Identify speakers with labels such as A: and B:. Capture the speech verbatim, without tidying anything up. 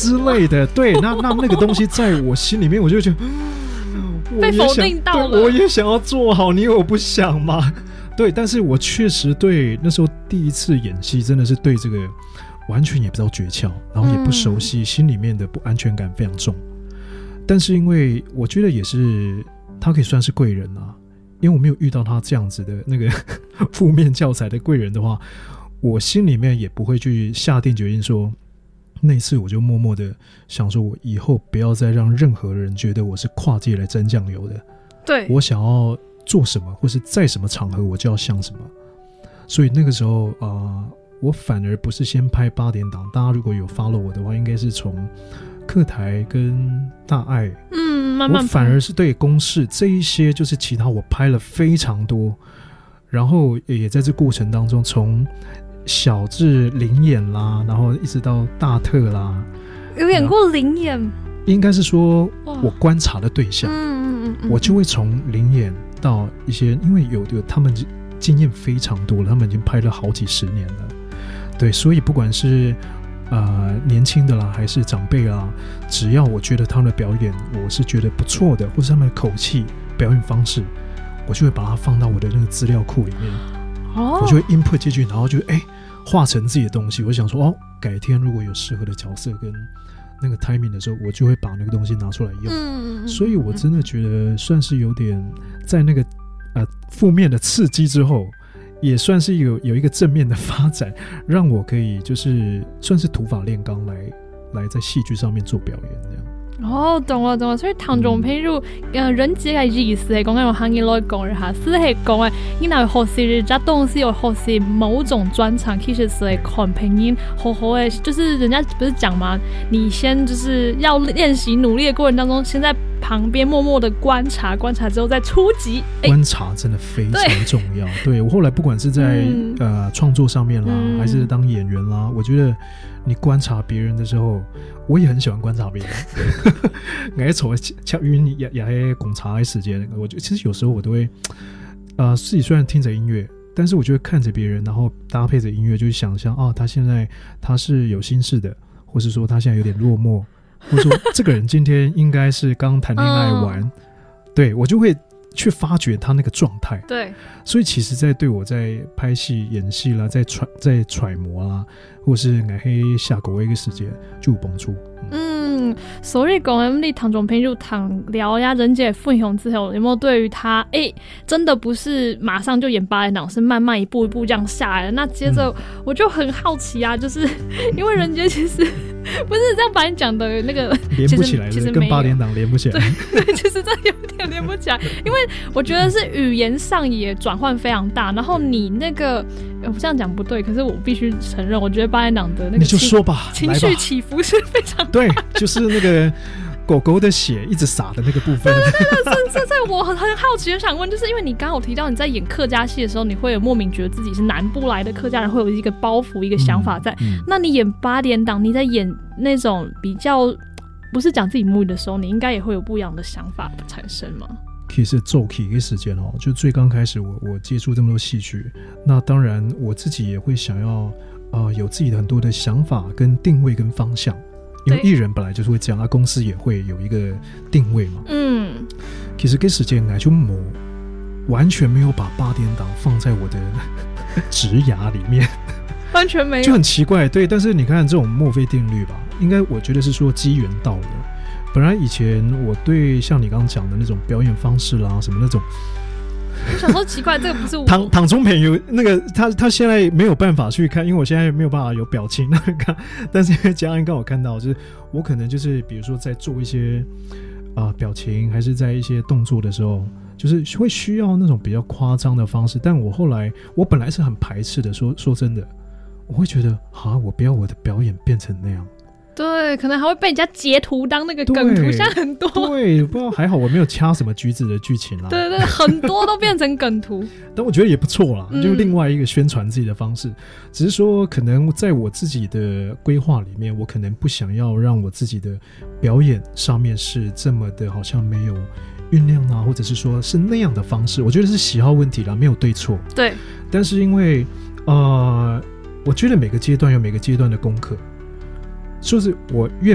A: 之类的。对，那那那个东西在我心里面，我就觉得
B: 被否定到了。
A: 我也想要做好，你以为我不想吗？对，但是我确实对那时候第一次演戏，真的是对这个完全也不知道诀窍，然后也不熟悉，嗯、心里面的不安全感非常重。但是因为我觉得也是他可以算是贵人啊，因为我没有遇到他这样子的那个负面教材的贵人的话，我心里面也不会去下定决心说，那一次我就默默的想说，我以后不要再让任何人觉得我是跨界来沾酱油的。
B: 对，
A: 我想要做什么，或是在什么场合我就要像什么。所以那个时候啊、呃，我反而不是先拍八点档，大家如果有 follow 我的话，应该是从客台跟大爱，
B: 嗯，慢慢拍。
A: 我反而是对公视这一些，就是其他我拍了非常多，然后也在这过程当中，从小至零演啦，然后一直到大特啦，
B: 有演过零演，
A: 应该是说我观察的对象，
B: 嗯嗯嗯，
A: 我就会从零演到一些，因为有有他们经验非常多了，他们已经拍了好几十年了，对，所以不管是呃年轻的啦，还是长辈啦，只要我觉得他们的表演我是觉得不错的，或是他们的口气、表演方式，我就会把它放到我的那个资料库里面，哦，我就会 input 进去，然后就哎化成自己的东西。我想说，哦，改天如果有适合的角色跟那个 timing 的时候，我就会把那个东西拿出来用。嗯，所以我真的觉得算是有点在那个呃负面的刺激之后，也算是有有一个正面的发展，让我可以就是算是土法炼钢来来在戏剧上面做表演这样。
B: 哦，懂了懂了，所以當中譬如呃人節嘅意思係講緊用漢語來講一下，是係講誒，你若學習這東西，有學習某種專長，其實是係看拼音好好誒，就是人家不是講嗎？你先就是要練習努力的過程當中，先在旁邊默默的觀察，觀察之後再出擊。
A: 觀察真的非常重要。對，對我後來不管是在、嗯、呃創作上面啦、嗯，還是當演員啦，我覺得你觀察別人的時候，我也很喜歡觀察別人。我喺坐恰暈也也喺觀察嘅時間，我覺得其實有時候我都會，呃，自己雖然聽着音樂，但是我就會看着別人，然後搭配着音樂，就想象啊，他現在他是有心事的，或是說他現在有點落寞，或者說這個人今天應該是剛談戀愛完，嗯、對我就會去發掘他那個狀態。
B: 對，所
A: 以其實在對我在拍戲演戲啦，在揣在揣摩啦，或是我喺下個一個時間就有幫助。
B: 嗯，所以講你唐仲平就談聊呀人傑分享之後，有沒有對於他哎、欸，真的不是馬上就演八點檔，是慢慢一步一步這樣下來的。那接着我就很好奇啊，就是因為人傑其實不是這樣把你講的那個
A: 連不起來，其實跟八點檔連不起來。
B: 對對，其實真的有點連不起來，因為我覺得是語言上也轉換非常大。然後你那個我這樣講不對，可是我必須承認，我覺得八點檔的那個
A: 你就說吧，
B: 情緒起伏是非常大。
A: 對，就是那個狗狗的血一直灑的那個部分。
B: 對對對，是是在我很很好奇的想問，就是因為你剛剛有提到你在演客家戲的時候，你會有莫名覺得自己是南部來的客家人，會有一個包袱一個想法在、嗯嗯、那你演八點檔，你在演那種比較不是講自己母語的時候，你應該也會有不一樣的想法產生嗎？
A: 其實早期嘅時間哦，就最剛開始我我接觸這麼多戲劇，那當然我自己也會想要、呃、有自己的很多的想法跟定位跟方向，因為藝人本來就是會這樣，公司也會有一個定位嘛。嗯，其實嘅時間我就冇完全沒有把八點檔放在我的職涯裡面，
B: 完全沒有，
A: 就很奇怪。對，但是你看這種墨菲定律吧，應該我覺得是說機緣到了。本來以前我對像你剛剛講的那種表演方式啦，什麼那種，
B: 我想說奇怪，這個不是我
A: 唐唐中平有那個他他現在沒有辦法去看，因為我現在沒有辦法有表情那個看，但是因為嘉恩剛好看到，就是我可能就是比如說在做一些啊、呃、表情，還是在一些動作的時候，就是會需要那種比較誇張的方式。但我後來我本來是很排斥的，說說真的，我會覺得啊，我不要我的表演變成那樣。
B: 對，可能還會被人家截圖當那個梗圖，現在很多。
A: 對，不知道還好我沒有掐什麼橘子的劇情啦。
B: 對對，很多都變成梗圖。但
A: 我覺得也不錯啦，就另外一個宣傳自己的方式。嗯、只是說，可能在我自己的規劃裡面，我可能不想要讓我自己的表演上面是這麼的，好像沒有醞釀啊，或者是說是那樣的方式。我覺得是喜好問題啦，沒有對錯。
B: 對。
A: 但是因為，呃，我覺得每個階段有每個階段的功課。就是我越